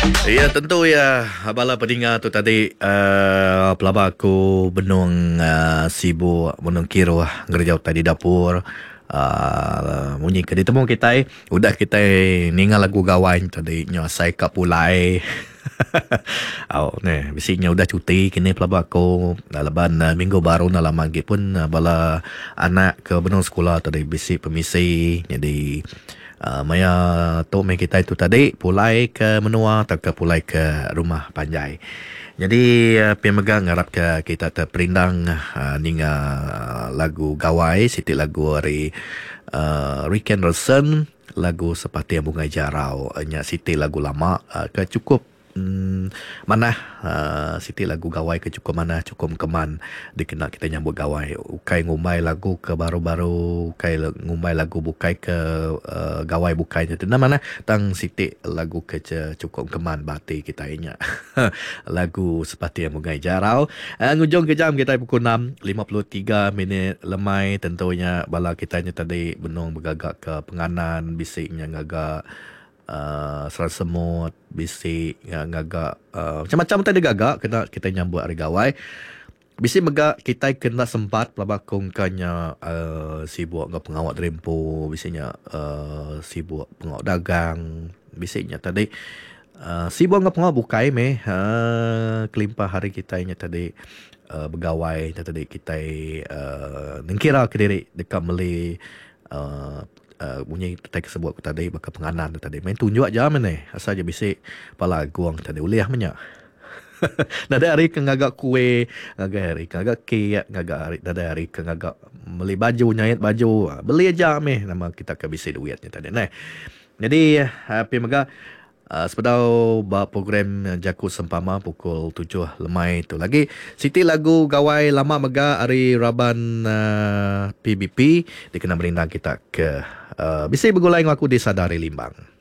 Ya tentu ya abala pendengar tu tadi pelaba aku benung sibuk benung kiro ngerjau tadi dapur bunyi ke ditemu kita udah kita ningal lagu gawain tadi nyasai kap pulai. Bisiknya udah cuti kini pelaba aku laban minggu baru dalam lagi pun bala anak ke benung sekolah tadi bisik pemisi jadi maya tu mai kita itu tadi pulai ke menua atau ke pulai ke rumah panjai. Jadi pemegang ngarap ke kita terperindang ninga lagu gawai siti lagu hari Rick and Nelson lagu seperti yang bunga jarau nya siti lagu lama ke cukup mana siti lagu gawai ke cukup mana cukup keman dikena kita nyambut gawai ukai ngumbai lagu ke baru-baru ukai ngumbai lagu bukai ke gawai bukai tu mana tang siti lagu ke cukup keman bati kita inya lagu seperti yang mengai jarau ngujung ke jam kita pukul 6:53 lemai tentunya bala kitanya tadi benung bergagak ke penganan bisiknya ngagak serat semut, bisik, ngagak macam-macam tadi gagak kena kita nyambut hari gawai. Bisik megak kita kena sempat pelabakung kanya sibuk ngap pengawat rempo, bisiknya sibuk pengawat dagang, bisiknya tadi sibuk ngap pengawat bukai kelimpah hari kita nya tadi bergawai tadi kita nengkira ke diri dekat meli bunyi tetek sebut aku tadi bakal penganan tu tadi main tunjuk aja mana asal je bisik pala guang tadi uliah menya. Nada hari ke ngagak kue, ngagak hari ke ngagak kek, ngagak hari nada hari ke ngagak beli baju nyayat baju. Beli aja nama kita ke bisik duitnya tadi. Nah. Jadi happy mega sepedau program Jaku Sempama pukul 7 lemai tu lagi. Siti lagu gawai lama mega hari Raban PBP dikena berindang kita ke bisa bergulai dengan aku di Sadari Limbang.